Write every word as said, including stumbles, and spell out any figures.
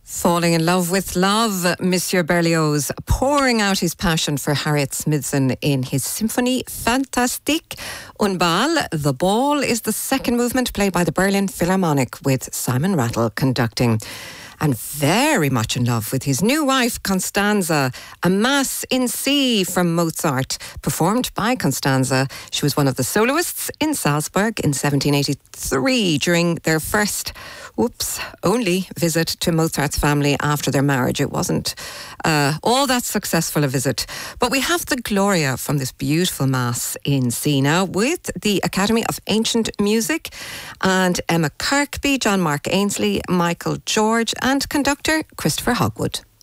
Falling in love with love, Monsieur Berlioz pouring out his passion for Harriet Smithson in his Symphonie Fantastique. Un Bal, The Ball, is the second movement played by the Berlin Philharmonic with Simon Rattle conducting. And very much in love with his new wife, Constanza, a Mass in C from Mozart, performed by Constanza. She was one of the soloists in Salzburg in seventeen eighty-three during their first, whoops, only visit to Mozart's family after their marriage. It wasn't uh, all that successful a visit. But we have the Gloria from this beautiful Mass in C now with the Academy of Ancient Music and Emma Kirkby, John Mark Ainsley, Michael George, and conductor Christopher Hogwood.